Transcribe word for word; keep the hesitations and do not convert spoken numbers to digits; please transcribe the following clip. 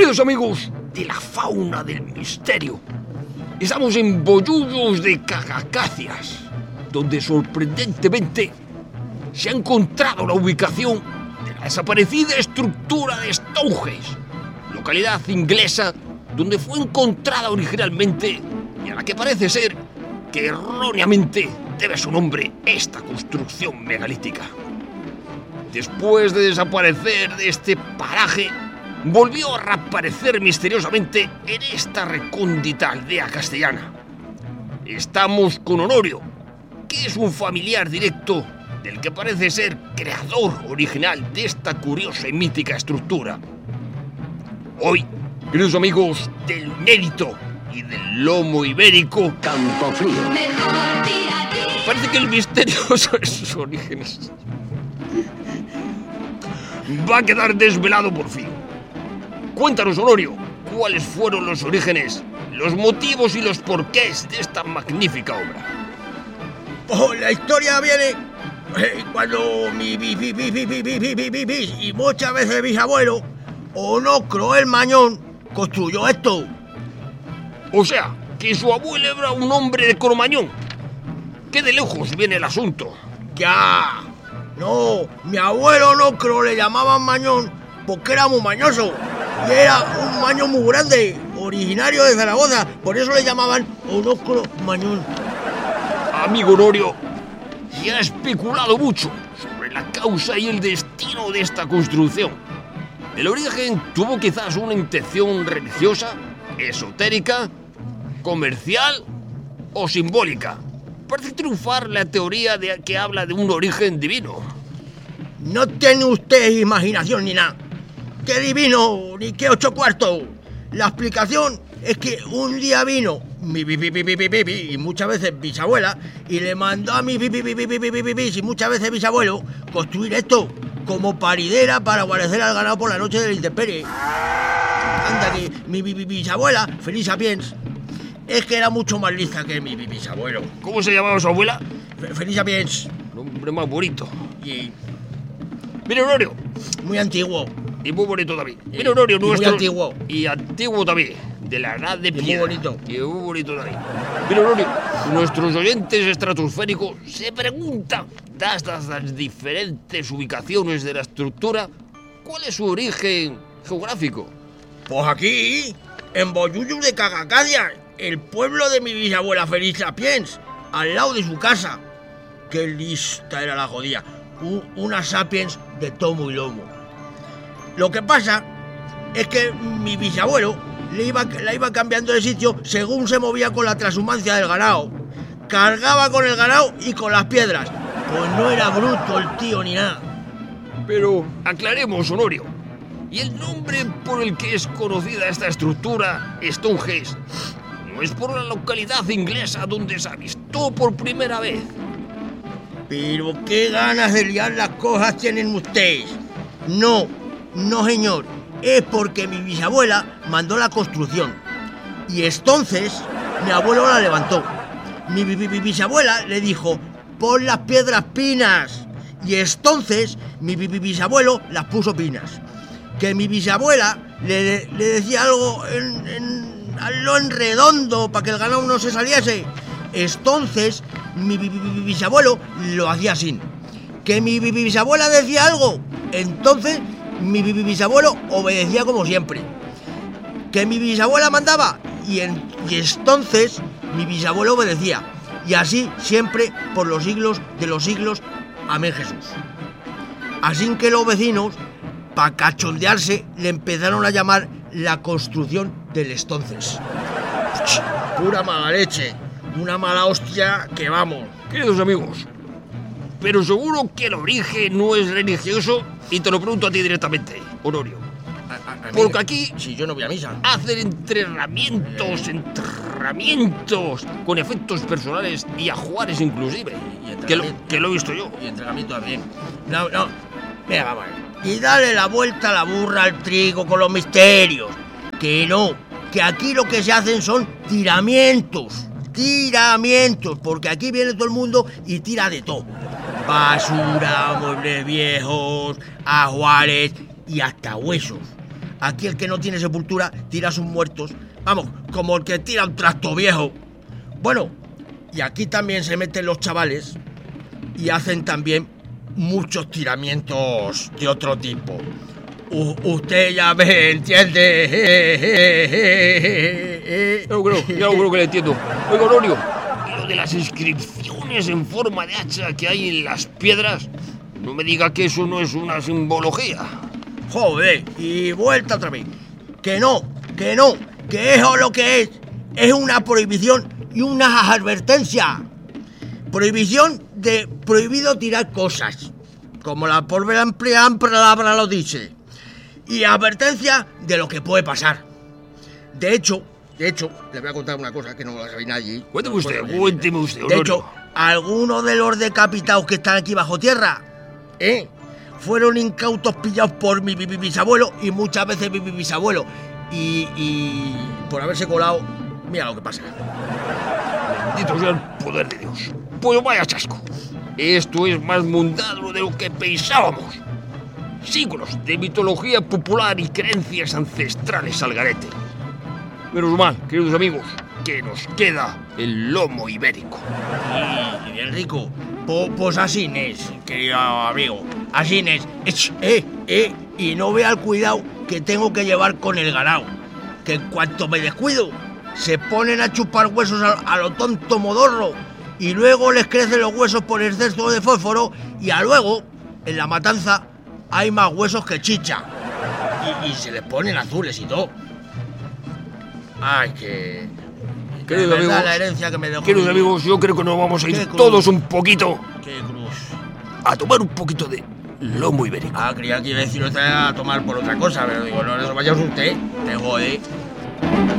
Queridos amigos de la fauna del misterio, estamos en Bollullos de Cagacacias, donde sorprendentemente se ha encontrado la ubicación de la desaparecida estructura de Stonehenge, localidad inglesa donde fue encontrada originalmente y a la que parece ser que erróneamente debe su nombre esta construcción megalítica. Después de desaparecer de este paraje, volvió a reaparecer misteriosamente en esta recóndita aldea castellana. Estamos con Honorio, que es un familiar directo del que parece ser creador original de esta curiosa y mítica estructura. Hoy, queridos amigos del inédito y del lomo ibérico Campofrío, parece que el misterio sobre sus orígenes va a quedar desvelado por fin. Cuéntanos, Honorio, cuáles fueron los orígenes, los motivos y los porqués de esta magnífica obra. Pues la historia viene eh, cuando mi bi, bi, bi, bi, bi, bi, bi, bi, bi, bi, y muchas veces bisabuelo, Onocro el Mañón, construyó esto. O sea, que su abuelo era un hombre de Cromañón. ¿Qué de lejos viene el asunto? Ya, no, mi abuelo Onocro le llamaban Mañón porque era muy mañoso. Y era un mañón muy grande, originario de Zaragoza, por eso le llamaban Onocro Mañón. Amigo Honorio, se ha especulado mucho sobre la causa y el destino de esta construcción. El origen tuvo quizás una intención religiosa, esotérica, comercial o simbólica. Parece triunfar la teoría de que habla de un origen divino. No tiene usted imaginación ni nada. ¡Qué divino! ¡Ni qué ocho cuartos! La explicación es que un día vino mi bi, bi, bi, bi, bi, bi, y muchas veces bisabuela y le mandó a mi bi, bi, bi, bi, bi, bi, bi, bi, y muchas veces bisabuelo construir esto como paridera para guarecer al ganado por la noche del intemperie. Anda que mi bi, bi, bisabuela, Feliz Sapiens, es que era mucho más lista que mi bi, bisabuelo. ¿Cómo se llamaba su abuela? F- Feliz Sapiens. Nombre más bonito. Y Mira, Honorio, muy antiguo. y muy bonito también. Mira, Honorio, Y muy nuestro... antiguo. Y antiguo también, de la edad de Y muy piedra. bonito. Y muy bonito también. Mira, Honorio, nuestros oyentes estratosféricos se preguntan, dadas las diferentes ubicaciones de la estructura, ¿cuál es su origen geográfico? Pues aquí, en Bollullos de Cagacacias, el pueblo de mi bisabuela Feliz Sapiens, al lado de su casa. Qué lista era la jodida. U- una Sapiens de tomo y lomo. Lo que pasa es que mi bisabuelo le iba, la iba cambiando de sitio según se movía con la transhumancia del ganado. Cargaba con el ganado y con las piedras. Pues no era bruto el tío ni nada. Pero aclaremos, Honorio. ¿Y el nombre por el que es conocida esta estructura, Stonehenge, no es por la localidad inglesa donde se avistó por primera vez? Pero qué ganas de liar las cosas tienen ustedes. No, no señor. Es porque mi bisabuela mandó la construcción. Y entonces mi abuelo la levantó. Mi, bi- bi- bisabuela le dijo, pon las piedras pinas. Y entonces mi bi- bi- bisabuelo las puso pinas. Que mi bisabuela le, le decía algo en, en, algo en redondo para que el ganado no se saliese. Entonces mi bi- bi- bi- bisabuelo lo hacía así. Que mi bi- bi- bisabuela decía algo, entonces mi bi- bi- bisabuelo obedecía como siempre. Que mi bisabuela mandaba y, en, y entonces mi bisabuelo obedecía. Y así siempre por los siglos de los siglos. Amén Jesús. Así que los vecinos, para cachondearse, le empezaron a llamar la construcción del entonces. Pura mala leche. Una mala hostia que vamos. Queridos amigos, pero seguro que el origen no es religioso y te lo pregunto a ti directamente, Honorio. A- a- a mí- Porque aquí Si yo no voy a misa. hacen entrenamientos, entrenamientos con efectos personales y ajuares inclusive, Y que lo, entrenamiento. que lo he visto yo. Y entrenamiento también. No, no. Mira, vamos a ver. Y dale la vuelta a la burra al trigo con los misterios. Que no. Que aquí lo que se hacen son tiramientos. Tiramientos. Porque aquí viene todo el mundo y tira de todo. Basura, muebles viejos, ajuares y hasta huesos. Aquí el que no tiene sepultura tira a sus muertos. Vamos, como el que tira un trasto viejo. Bueno, y aquí también se meten los chavales y hacen también muchos tiramientos de otro tipo. U- usted ya me entiende. Yo creo, yo creo que le entiendo. Oiga, Honorio, ¿y lo de las inscripciones en forma de hacha que hay en las piedras? No me diga que eso no es una simbología. Joder, y vuelta otra vez. Que no, que no, que eso lo que es, es una prohibición y una advertencia. Prohibición de prohibido tirar cosas, como la propia empleada palabra lo dice. Y advertencia de lo que puede pasar. De hecho, de hecho, le voy a contar una cosa que no la sabe nadie. Cuénteme usted, cuénteme usted, Honorio. De hecho, algunos de los decapitados que están aquí bajo tierra, ¿eh? fueron incautos pillados por mi, mi, mi bisabuelo y muchas veces mi, mi bisabuelo. Y, y por haberse colado, mira lo que pasa. Bendito sea el poder de Dios. Pues vaya chasco. Esto es más mundano de lo que pensábamos. Siglos de mitología popular y creencias ancestrales al garete. Menos mal, queridos amigos, que nos queda el lomo ibérico. Y bien rico. Po, pues así es, querido amigo. Así es. Ech, Eh, eh. Y no vea el cuidado que tengo que llevar con el ganado. Que en cuanto me descuido, se ponen a chupar huesos a, a lo tonto modorro. Y luego les crecen los huesos por exceso de fósforo. Y a luego, en la matanza, hay más huesos que chicha. Y, y se les ponen azules y todo. Ay, que... Queridos de verdad, amigos, la herencia que me dejó Queridos mi- amigos, yo creo que nos vamos a Qué ir cruz. todos un poquito Qué cruz. a tomar un poquito de lomo ibérico. Ah, creía que iba a decir otra a tomar por otra cosa, pero digo, no, no vaya usted, te jode.